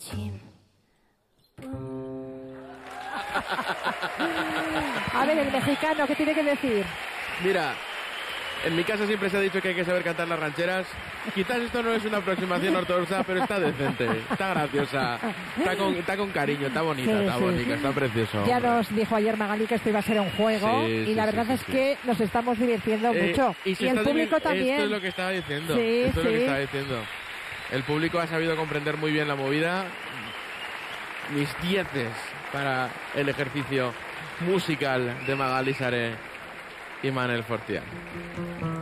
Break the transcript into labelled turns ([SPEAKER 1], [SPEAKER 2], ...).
[SPEAKER 1] Chim.
[SPEAKER 2] A ver, el mexicano, ¿qué tiene que decir?
[SPEAKER 3] Mira, en mi casa siempre se ha dicho que hay que saber cantar las rancheras. Quizás esto no es una aproximación ortodoxa, pero está decente, está graciosa, está con cariño, está bonita,
[SPEAKER 2] Sí,
[SPEAKER 3] está
[SPEAKER 2] sí.
[SPEAKER 3] bonita, está precioso.
[SPEAKER 2] Ya nos dijo ayer Magali que esto iba a ser un juego
[SPEAKER 3] Sí,
[SPEAKER 2] y
[SPEAKER 3] sí,
[SPEAKER 2] la
[SPEAKER 3] sí,
[SPEAKER 2] verdad
[SPEAKER 3] sí,
[SPEAKER 2] es
[SPEAKER 3] sí.
[SPEAKER 2] que nos estamos divirtiendo mucho.
[SPEAKER 3] Y
[SPEAKER 2] el público también.
[SPEAKER 3] Esto es lo que estaba diciendo.
[SPEAKER 2] Sí,
[SPEAKER 3] esto es lo que
[SPEAKER 2] sí.
[SPEAKER 3] estaba diciendo. El público ha sabido comprender muy bien la movida. Mis 10 para el ejercicio musical de Magali Saré y Manel Fortián.